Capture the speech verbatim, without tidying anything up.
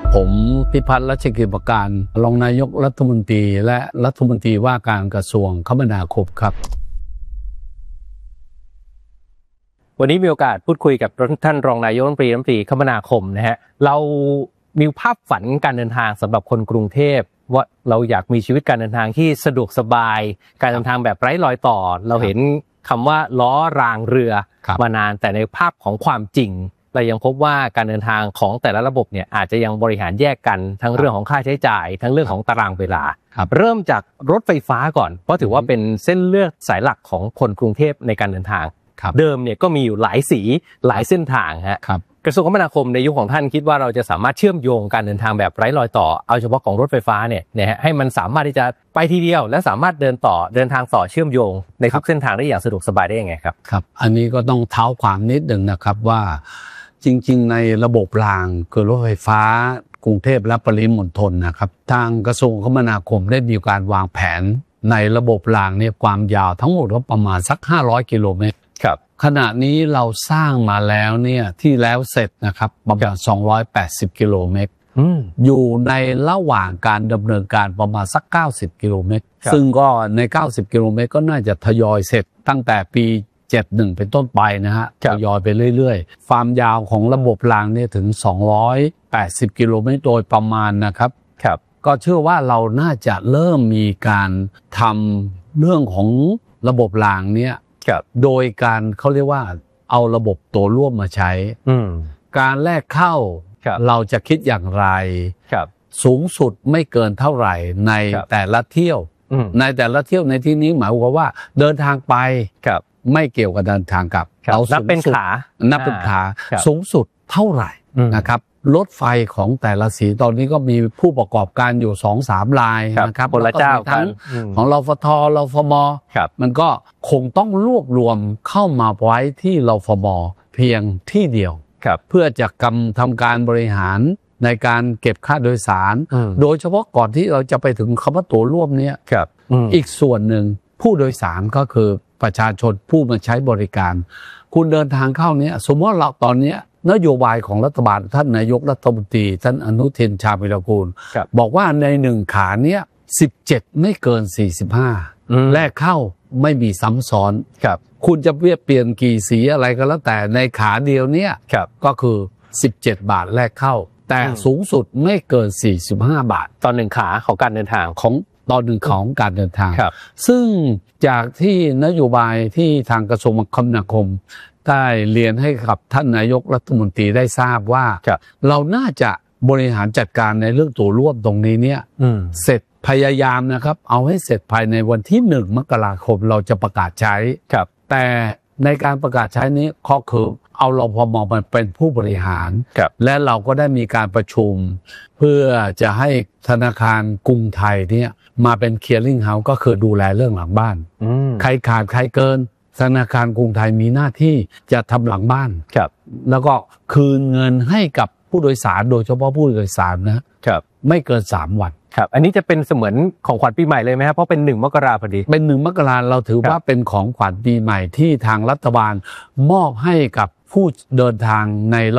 ผมพิพัฒน์รัชกิจประการรองนายกรัฐมนตรีและรัฐมนตรีว่าการกระทรวงคมนาคมครับวันนี้มีโอกาสพูดคุยกับท่านรองนายกรัฐมนตรีรัฐมนตรีคมนาคมนะฮะเรามีภาพฝันการเดินทางสำหรับคนกรุงเทพว่าเราอยากมีชีวิตการเดินทางที่สะดวกสบายการเดินทางแบบไร้รอยต่อเราเห็นคำว่าล้อรางเรือมานานแต่ในภาพของความจริงเรายังพบว่าการเดินทางของแต่ละระบบเนี่ยอาจจะยังบริหารแยกกันทั้งเรื่องของค่าใช้จ่ายทั้งเรื่องของตารางเวลาเริ่มจากรถไฟฟ้าก่อนเพราะถือว่าเป็นเส้นเลือดสายหลักของคนกรุงเทพในการเดินทางเดิมเนี่ยก็มีอยู่หลายสีหลายเส้นทางฮะกระทรวงคมนาคมในยุคของท่านคิดว่าเราจะสามารถเชื่อมโยงการเดินทางแบบไร้รอยต่อเอาเฉพาะของรถไฟฟ้าเนี่ยนะฮะให้มันสามารถที่จะไปทีเดียวและสามารถเดินต่อเดินทางต่อเชื่อมโยงในทุกเส้นทางได้อย่างสะดวกสบายได้ยังไงครับครับอันนี้ก็ต้องเท้าความนิดนึงนะครับว่าจริงๆในระบบรางคือรถไฟฟ้ากรุงเทพและปริมณฑลนะครับทางกระทรวงคมนาคมได้มีการวางแผนในระบบรางเนี่ยความยาวทั้งหมดก็ประมาณสักห้าร้อยกิโลเมตรครับขณะนี้เราสร้างมาแล้วเนี่ยที่แล้วเสร็จนะครับประมาณสองร้อยแปดสิบกิโลเมตรอยู่ในระหว่างการดำเนินการประมาณสักเก้าสิบกิโลเมตรซึ่งก็ในเก้าสิบกิโลเมตรก็น่าจะทยอยเสร็จตั้งแต่ปีเจ็ดสิบเอ็ดเป็นต้นไปนะฮะทยอยไปเรื่อยๆความยาวของระบบรางเนี่ยถึงสองร้อยแปดสิบกิโลเมตรโดยประมาณนะครับครับก็เชื่อว่าเราน่าจะเริ่มมีการทำเรื่องของระบบรางเนี่ยโดยการเขาเรียกว่าเอาระบบตัวร่วมมาใช้การแลกเข้าเราจะคิดอย่างไรสูงสุดไม่เกินเท่าไหร่ในแต่ละเที่ยวในแต่ละเที่ยวในที่นี้หมายความว่าเดินทางไปไม่เกี่ยวกับเดินทางกลับเรานับเป็นขานับเป็นขาสูงสุดเท่าไหร่นะครับรถไฟของแต่ละสีตอนนี้ก็มีผู้ประกอบการอยู่ สองสาม รายนะครับคนละเจ้าทั้งของรฟทรฟมมันก็คงต้องรวบรวมเข้ามาไว้ที่รฟมเพียงที่เดียวเพื่อจะกำทำการบริหารในการเก็บค่าโดยสารโดยเฉพาะก่อนที่เราจะไปถึงคำว่าตั๋วร่วมเนี้ยอีกส่วนหนึ่งผู้โดยสารก็คือประชาชนผู้มาใช้บริการคุณเดินทางเข้าเนี้ยสมมติเราตอนนี้นโยบายของรัฐบาลท่านนายกรัฐมนตรีท่านอนุทินชาญวิรากูลบอกว่าในหนึ่งขาเนี้ยสิบเจ็ดไม่เกินสี่สิบห้าแลกเข้าไม่มีซ้ำซ้อนคุณจะเปลี่ยนกี่สีอะไรก็แล้วแต่ในขาเดียวเนี้ยก็คือสิบเจ็ดบาทแลกเข้าแต่สูงสุดไม่เกินสี่สิบห้าบาทตอนหนึ่งขาของการเดินทางของตอนหนึ่งของการเดินทางซึ่งจากที่นโยบายที่ทางกระทรวงคมนาคมได้เรียนให้กับท่านนายกรัฐมนตรีได้ทราบว่าเราน่าจะบริหารจัดการในเรื่องตั๋วร่วมตรงนี้เนี่ยเสร็จพยายามนะครับเอาให้เสร็จภายในวันที่หนึ่งมกราคมเราจะประกาศใช้แต่ในการประกาศใช้นี้ก็คือเอารพมมาเป็นผู้บริหารและเราก็ได้มีการประชุมเพื่อจะให้ธนาคารกรุงไทยเนี่ยมาเป็น clearing house ก็คือดูแลเรื่องหลังบ้านใครขาดใครเกินธนาคารกรุงไทยมีหน้าที่จะทำหลังบ้านแล้วก็คืนเงินให้กับผู้โดยสารโดยเฉพาะผู้โดยสารนะครับไม่เกินสามวันครับอันนี้จะเป็นเสมือนของขวัญปีใหม่เลยไหมครับเพราะเป็นหนึ่งมกราพอดีเป็นหนึ่งมกราเราถือว่าเป็นของขวัญปีใหม่ที่ทางรัฐบาลมอบให้กับผู้เดินทางใน